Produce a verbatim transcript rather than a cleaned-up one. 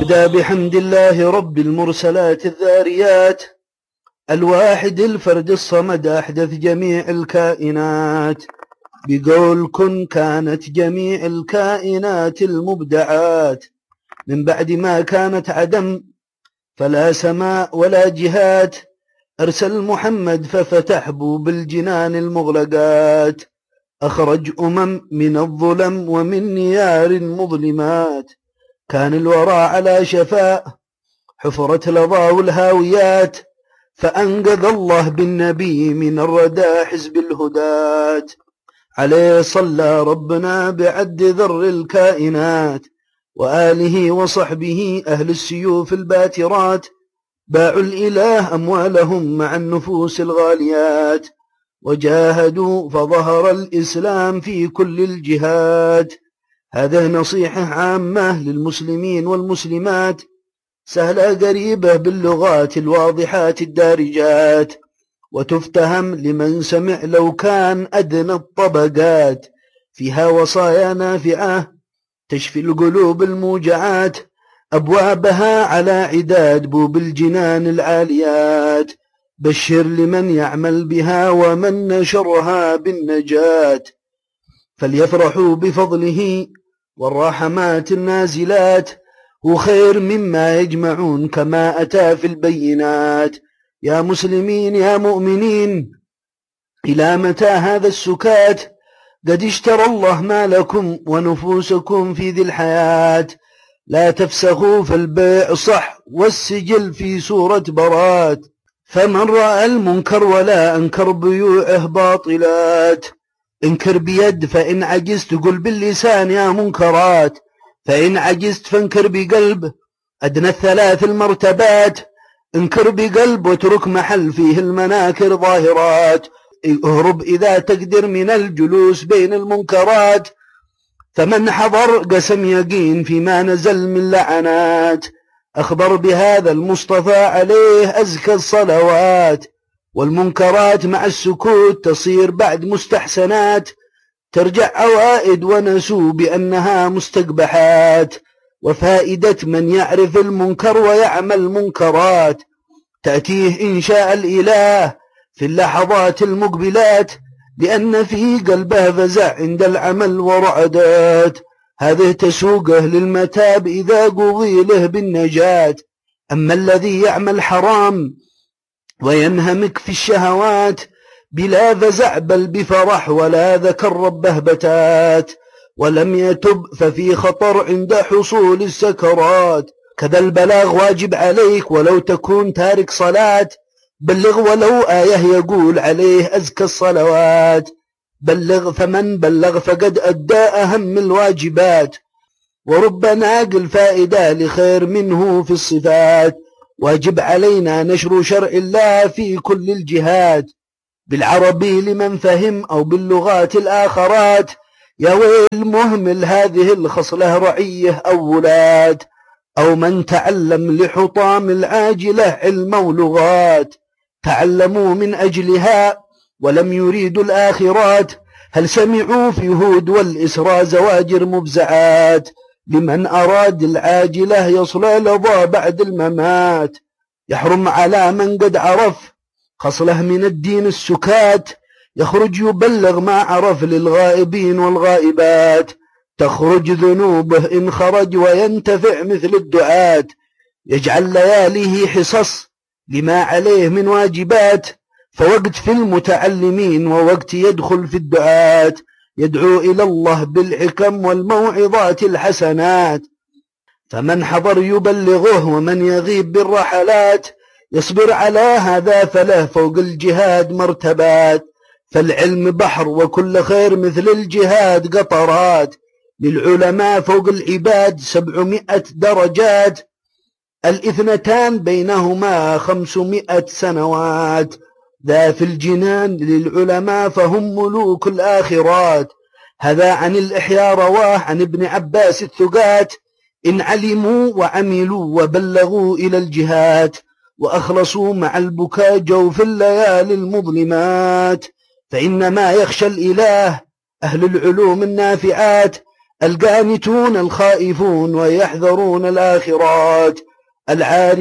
أبدأ بحمد الله رب المرسلات الذاريات الواحد الفرد الصمد أحدث جميع الكائنات بقول كن كانت جميع الكائنات المبدعات من بعد ما كانت عدم فلا سماء ولا جهات أرسل محمد ففتح بوب الجنان المغلقات أخرج أمم من الظلم ومن نيار مظلمات كان الورى على شفاء حفرة لظى والهاويات فأنقذ الله بالنبي من الردى حزب الهدات عليه صلى ربنا بعد ذر الكائنات وآله وصحبه أهل السيوف الباترات باعوا الإله أموالهم مع النفوس الغاليات وجاهدوا فظهر الإسلام في كل الجهات. هذا نصيحة عامة للمسلمين والمسلمات سهلة قريبة باللغات الواضحات الدارجات وتفتهم لمن سمع لو كان أدنى الطبقات فيها وصايا نافعة تشفي القلوب الموجعات أبوابها على عداد بوب الجنان العاليات بشر لمن يعمل بها ومن نشرها بالنجاة فليفرحوا بفضله والرحمات النازلات وخير مما يجمعون كما أتى في البينات. يا مسلمين يا مؤمنين إلى متى هذا السكات قد اشترى الله مالكم ونفوسكم في ذي الحياة لا تفسخوا في البيع صح والسجل في سورة برات فمن رأى المنكر ولا أنكر بيوعه باطلات انكر بيد فإن عجزت قل باللسان يا منكرات فإن عجزت فانكر بقلب أدنى الثلاث المرتبات انكر بقلب واترك محل فيه المناكر ظاهرات اهرب إذا تقدر من الجلوس بين المنكرات فمن حضر قسم يقين فيما نزل من لعنات أخبر بهذا المصطفى عليه أزكى الصلوات والمنكرات مع السكوت تصير بعد مستحسنات ترجع عوائد ونسوا بأنها مستقبحات وفائدة من يعرف المنكر ويعمل منكرات تأتيه إن شاء الإله في اللحظات المقبلات لأن في قلبه فزع عند العمل ورعدات هذه تسوقه للمتاب إذا قضي له بالنجاة. أما الذي يعمل حرام وينهمك في الشهوات بلا فزع بل بفرح ولا ذكر ربه بتات ولم يتب ففي خطر عند حصول السكرات. كذا البلاغ واجب عليك ولو تكون تارك صلاة بلغ ولو آية يقول عليه أزكى الصلوات بلغ فمن بلغ فقد أدى أهم الواجبات ورب ناقل فائدة لخير منه في الصفات واجب علينا نشر شرع الله في كل الجهات بالعربي لمن فهم أو باللغات الآخرات يا ويل مهمل هذه الخصلة رعيه أو ولاد أو من تعلم لحطام العاجلة علم ولغات تعلموا من أجلها ولم يريدوا الآخرات هل سمعوا في هود والإسراء زواجر مفزعات لمن أراد العاجلة يصلى لظى بعد الممات يحرم على من قد عرف خصله من الدين السكات يخرج يبلغ ما عرف للغائبين والغائبات تخرج ذنوبه إن خرج وينتفع مثل الدعاة يجعل لياليه حصص لما عليه من واجبات فوقت في المتعلمين ووقت يدخل في الدعاة يدعو إلى الله بالحكم والموعظات الحسنات فمن حضر يبلغه ومن يغيب بالرحلات يصبر على هذا فله فوق الجهاد مرتبات فالعلم بحر وكل خير مثل الجهاد قطرات للعلماء فوق العباد سبعمائة درجات الاثنتان بينهما خمسمائة سنوات ذا في الجنان للعلماء فهم ملوك الآخرات. هذا عن الإحياء رواه عن ابن عباس الثقات إن علموا وعملوا وبلغوا إلى الجهات وأخلصوا مع البكاء جوف الليالي المظلمات فإنما يخشى الإله أهل العلوم النافعات القانتون الخائفون ويحذرون الآخرات، العارفون